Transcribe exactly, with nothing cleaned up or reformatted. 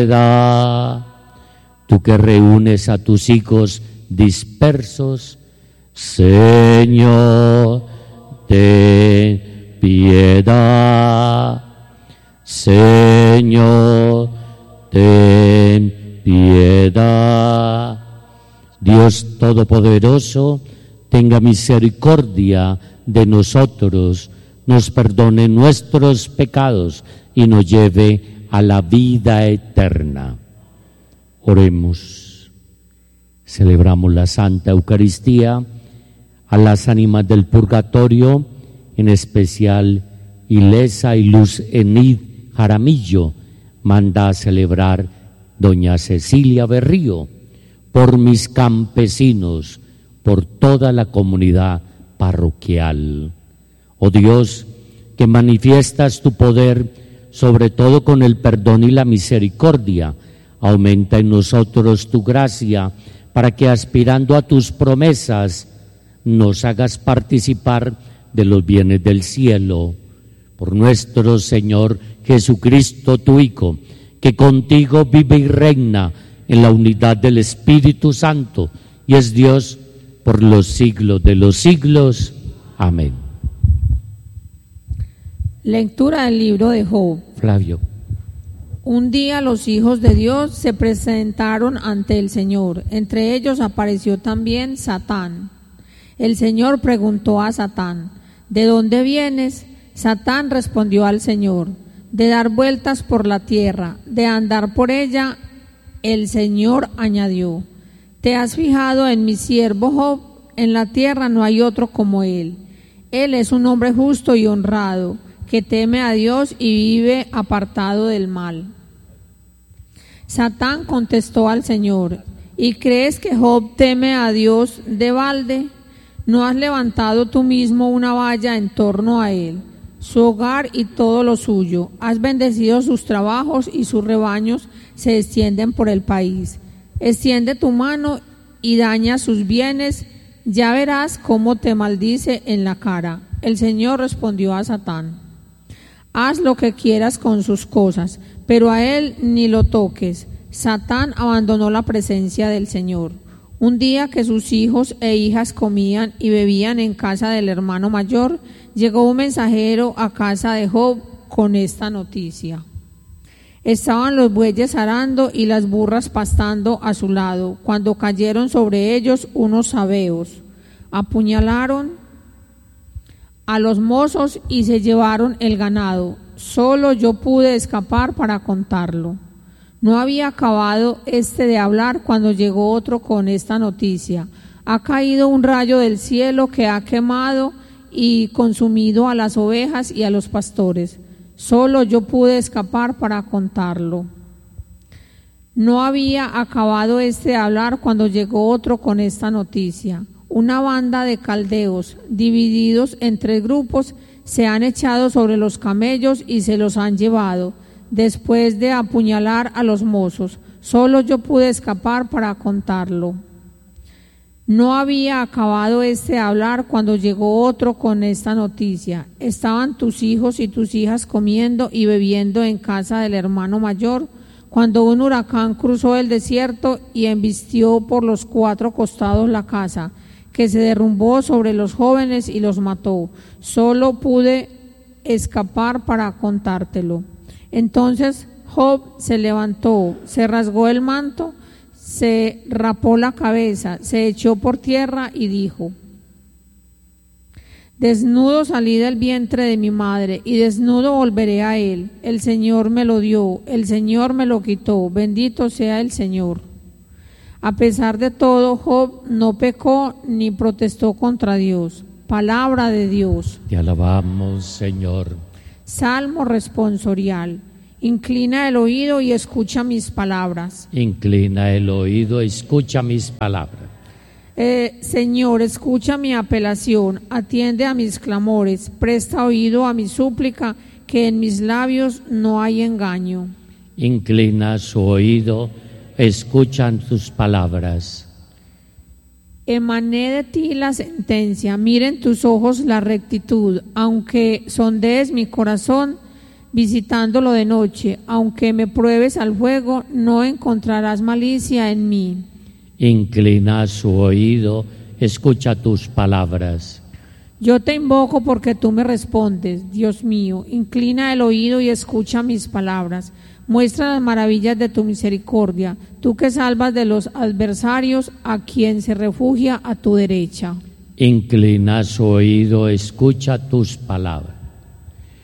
piedad. Tú que reúnes a tus hijos dispersos, Señor, ten piedad. Señor, ten piedad. Dios Todopoderoso, tenga misericordia de nosotros, nos perdone nuestros pecados y nos lleve a la vida eterna. Oremos. Celebramos la Santa Eucaristía a las ánimas del purgatorio, en especial Ilesa y Luz Enid Jaramillo, manda a celebrar doña Cecilia Berrío, por mis campesinos, por toda la comunidad parroquial. Oh Dios, que manifiestas tu poder, sobre todo con el perdón y la misericordia, aumenta en nosotros tu gracia, para que aspirando a tus promesas, nos hagas participar de los bienes del cielo. Por nuestro Señor Jesucristo, tu Hijo, que contigo vive y reina en la unidad del Espíritu Santo, y es Dios por los siglos de los siglos. Amén. Lectura del libro de Job. Flavio. Un día los hijos de Dios se presentaron ante el Señor. Entre ellos apareció también Satán. El Señor preguntó a Satán: ¿de dónde vienes? Satán respondió al Señor: de dar vueltas por la tierra, de andar por ella. El Señor añadió: ¿te has fijado en mi siervo Job? En la tierra no hay otro como él. Él es un hombre justo y honrado, que teme a Dios y vive apartado del mal. Satán contestó al Señor: ¿y crees que Job teme a Dios de balde? ¿No has levantado tú mismo una valla en torno a él, su hogar y todo lo suyo? Has bendecido sus trabajos y sus rebaños se extienden por el país. Extiende tu mano y daña sus bienes, ya verás cómo te maldice en la cara. El Señor respondió a Satán: haz lo que quieras con sus cosas, pero a él ni lo toques. Satán abandonó la presencia del Señor. Un día que sus hijos e hijas comían y bebían en casa del hermano mayor, llegó un mensajero a casa de Job con esta noticia. Estaban los bueyes arando y las burras pastando a su lado, cuando cayeron sobre ellos unos sabeos. Apuñalaron a los mozos y se llevaron el ganado. Solo yo pude escapar para contarlo. No había acabado este de hablar cuando llegó otro con esta noticia: ha caído un rayo del cielo que ha quemado y consumido a las ovejas y a los pastores. Solo yo pude escapar para contarlo. No había acabado este de hablar cuando llegó otro con esta noticia: una banda de caldeos, divididos en tres grupos, se han echado sobre los camellos y se los han llevado, después de apuñalar a los mozos. Solo yo pude escapar para contarlo. No había acabado este de hablar cuando llegó otro con esta noticia: estaban tus hijos y tus hijas comiendo y bebiendo en casa del hermano mayor, cuando un huracán cruzó el desierto y embistió por los cuatro costados la casa, que se derrumbó sobre los jóvenes y los mató. Solo pude escapar para contártelo. Entonces Job se levantó, se rasgó el manto, se rapó la cabeza, se echó por tierra y dijo: desnudo salí del vientre de mi madre y desnudo volveré a él. El Señor me lo dio, el Señor me lo quitó, bendito sea el Señor. A pesar de todo, Job no pecó ni protestó contra Dios. Palabra de Dios. Te alabamos, Señor. Salmo responsorial. Inclina el oído y escucha mis palabras. Inclina el oído, escucha mis palabras. Eh, Señor, escucha mi apelación, atiende a mis clamores, presta oído a mi súplica, que en mis labios no hay engaño. Inclina su oído, escuchan tus palabras. Emané de ti la sentencia, miren tus ojos la rectitud, aunque sondees mi corazón, visitándolo de noche. Aunque me pruebes al fuego, no encontrarás malicia en mí. Inclina su oído, escucha tus palabras. Yo te invoco porque tú me respondes, Dios mío. Inclina el oído y escucha mis palabras. Muestra las maravillas de tu misericordia, tú que salvas de los adversarios a quien se refugia a tu derecha. Inclina su oído, escucha tus palabras.